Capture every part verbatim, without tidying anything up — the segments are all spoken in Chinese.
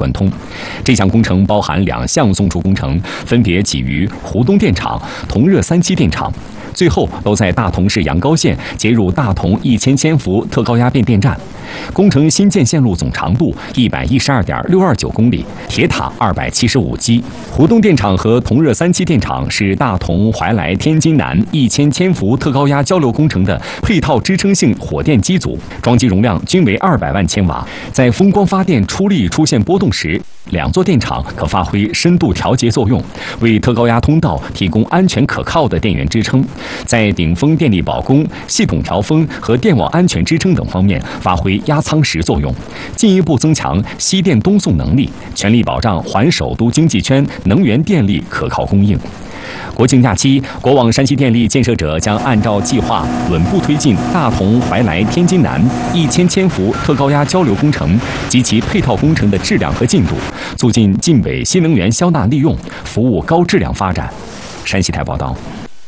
贯通。这项工程包含两项送出工程，分别起于湖东电厂、同热三期电厂。 最后都在大同市阳高县接入大同一千千伏特高压变电站。工程新建线路总长度一百一十二点六二九公里，铁塔二百七十五基。湖东电厂和同热三期电厂是大同怀来天津南一千千伏特高压交流工程的配套支撑性火电机组，装机容量均为二百万千瓦。在风光发电出力出现波动时， 两座电厂可发挥深度调节作用，为特高压通道提供安全可靠的电源支撑，在顶峰电力保供、系统调峰和电网安全支撑等方面发挥压舱石作用，进一步增强西电东送能力，全力保障环首都经济圈能源电力可靠供应。 国庆假期，国网山西电力建设者将按照计划稳步推进大同怀来天津南一千千伏特高压交流工程及其配套工程的质量和进度，促进晋北新能源消纳利用，服务高质量发展。山西台报道。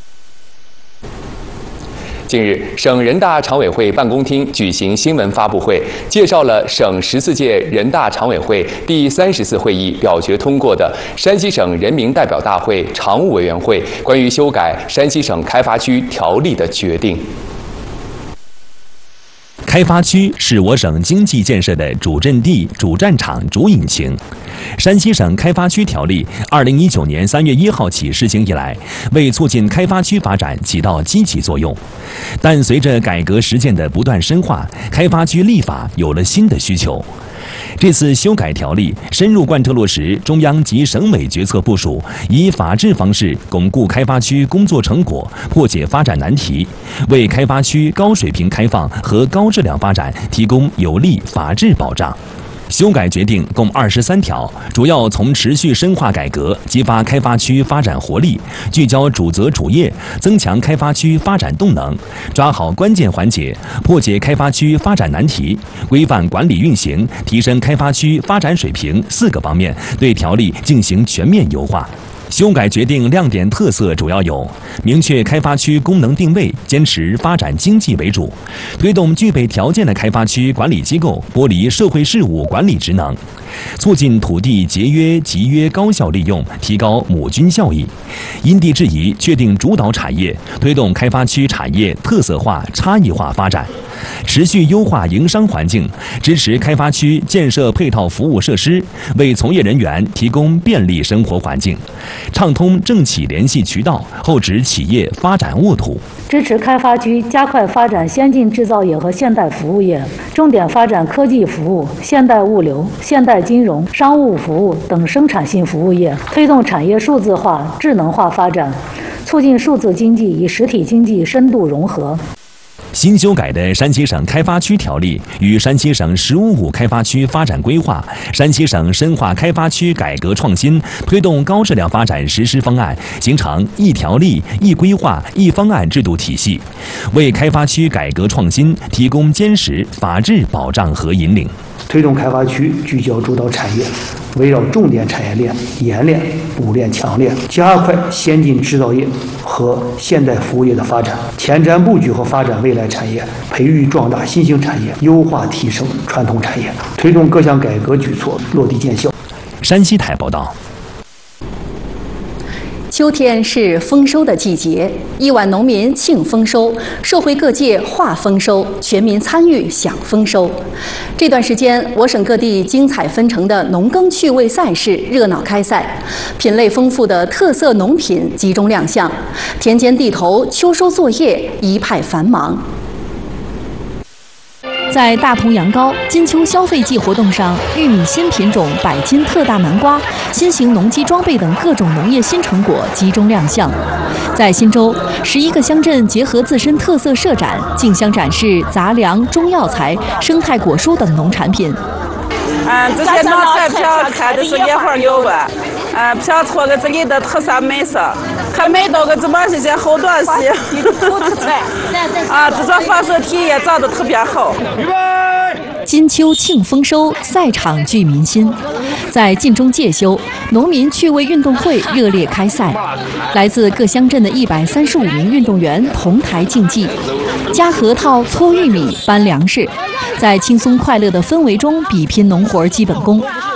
近日，省人大常委会办公厅举行新闻发布会，介绍了省十四届人大常委会第三十次会议表决通过的山西省人民代表大会常务委员会关于修改山西省开发区条例的决定。 开发区是我省经济建设的主阵地、主战场、主引擎。山西省开发区条例二零一九年三月一号起施行以来，为促进开发区发展起到积极作用。但随着改革实践的不断深化，开发区立法有了新的需求。 这次修改条例深入贯彻落实中央及省委决策部署，以法治方式巩固开发区工作成果，破解发展难题，为开发区高水平开放和高质量发展提供有力法治保障。 修改决定共二十三条，主要从持续深化改革，激发开发区发展活力，聚焦主责主业，增强开发区发展动能，抓好关键环节，破解开发区发展难题，规范管理运行，提升开发区发展水平四个方面，对条例进行全面优化。 修改决定亮点特色主要有：明确开发区功能定位，坚持发展经济为主；推动具备条件的开发区管理机构剥离社会事务管理职能；促进土地节约、集约高效利用，提高亩均效益；因地制宜确定主导产业，推动开发区产业特色化、差异化发展；持续优化营商环境，支持开发区建设配套服务设施，为从业人员提供便利生活环境。 畅通政企联系渠道，厚植企业发展沃土； 支持开发区加快发展先进制造业和现代服务业，重点发展科技服务、现代物流、现代金融、商务服务等生产性服务业，推动产业数字化、智能化发展，促进数字经济与实体经济深度融合。 新修改的山西省开发区条例与山西省“十五五”开发区发展规划、山西省深化开发区改革创新、推动高质量发展实施方案形成一条例、一规划、一方案制度体系，为开发区改革创新提供坚实法治保障和引领。 推动开发区聚焦主导产业，围绕重点产业链研炼、补炼、强炼，加快先进制造业和现代服务业的发展，前瞻布局和发展未来产业，培育壮大新兴产业，优化提升传统产业，推动各项改革举措落地见效。 山西台报道。 秋天是丰收的季节，亿万农民庆丰收，社会各界话丰收，全民参与享丰收。这段时间，我省各地精彩纷呈的农耕趣味赛事热闹开赛，品类丰富的特色农品集中亮相，田间地头秋收作业一派繁忙。 在大同阳高金秋消费季活动上，玉米新品种、百斤特大南瓜、新型农机装备等各种农业新成果集中亮相。在忻州，十一个乡镇结合自身特色设展，竞相展示杂粮、中药材、生态果蔬等农产品。 嗯，这些农产品看的是眼花缭乱，嗯，飘出了这里的特色美色，还买到个这么这些好东西，啊，这种放射体也长得特别好。 金秋庆丰收，赛场聚民心。在晋中介休，农民趣味运动会热烈开赛，来自各乡镇的一百三十五名运动员同台竞技，夹核桃、搓玉米、搬粮食，在轻松快乐的氛围中比拼农活基本功。